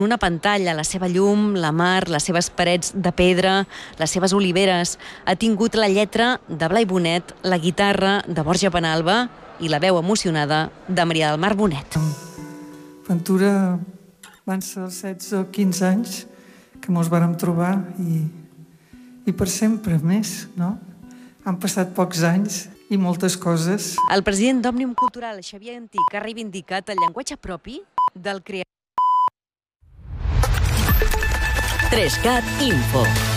Una pantalla, la seva llum, la mar, les seves parets de pedra, les seves oliveres. Ha tingut la lletra de Blai Bonet, la guitarra de Borja Penalba i la veu emocionada de Maria del Mar Bonet. Ventura van ser 16 o 15 anys que mos vàrem trobar i per sempre més, no? Han passat pocs anys i moltes coses. El president d'Òmnium Cultural, Xavier Antich, ha reivindicat el llenguatge propi del creador. 3cat Info.